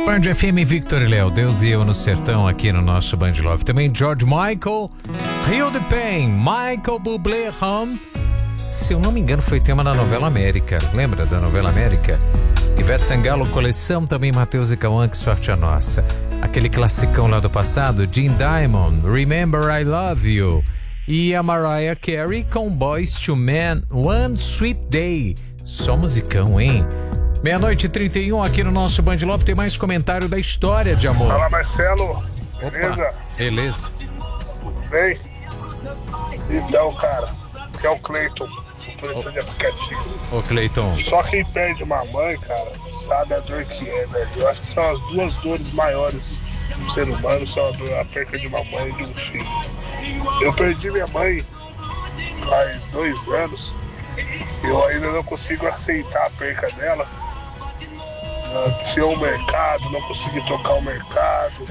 Band FM, Victor e Léo, Deus e eu no sertão aqui no nosso Band Love. Também George Michael, Rio de Pain, Michael Bublé, Home. Se eu não me engano foi tema da novela América. Lembra da novela América? Ivete Sangalo, Coleção, também Matheus e Cauã, Que Sorte a Nossa. Aquele classicão lá do passado, Jim Diamond, Remember I Love You. E a Mariah Carey com Boyz II Men, One Sweet Day. Só musicão, hein? 00:31 aqui no nosso Band Love. Tem mais comentário da história de amor. Fala, Marcelo. Beleza? Opa, beleza. Bem? Então, cara, que é o Cleiton, motorista de aplicativo. Ô, Cleiton. Só quem perde uma mãe, cara, sabe a dor que é, velho. Eu acho que são as duas dores maiores do ser humano, são a perda de uma mãe e de um filho. Eu perdi minha mãe faz 2 anos. Eu ainda não consigo aceitar a perca dela. Tinha um mercado, não consegui tocar o mercado,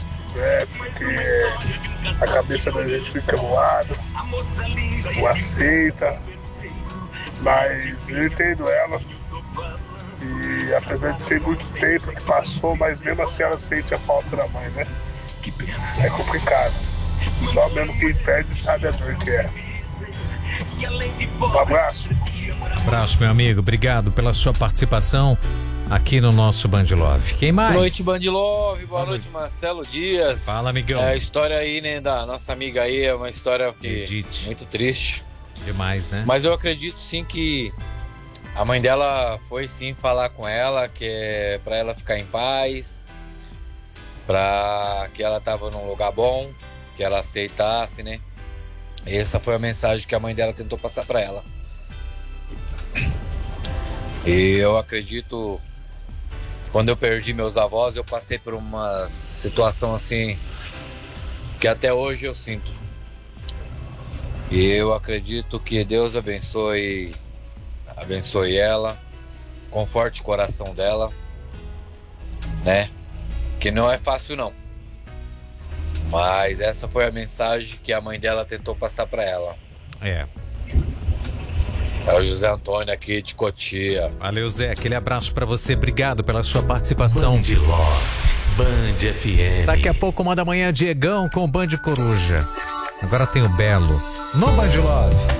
porque a cabeça da gente fica voada, não aceita, mas eu entendo ela, e apesar de ser muito tempo que passou, mas mesmo assim ela sente a falta da mãe, né? É complicado, só mesmo quem perde sabe a dor que é. Um abraço. Abraço, meu amigo, obrigado pela sua participação aqui no nosso Band Love. Quem mais? Boa noite, Band Love. Boa noite, Marcelo Dias. Fala, amigão. A história aí, né, da nossa amiga aí é uma história Acredite. muito triste. Demais, né? Mas eu acredito sim que a mãe dela foi sim falar com ela, que é pra ela ficar em paz, pra que ela tava num lugar bom, que ela aceitasse, né? Essa foi a mensagem que a mãe dela tentou passar pra ela. E eu acredito, quando eu perdi meus avós, eu passei por uma situação assim que até hoje eu sinto. E eu acredito que Deus abençoe ela, conforte o coração dela, né? Que não é fácil não. Mas essa foi a mensagem que a mãe dela tentou passar para ela. É. É o José Antônio aqui de Cotia. Valeu, Zé. Aquele abraço pra você. Obrigado pela sua participação. Band Love, Band FM. Daqui a pouco, 1 da manhã, Diegão com o Band Coruja. Agora tem o Belo no Band Love.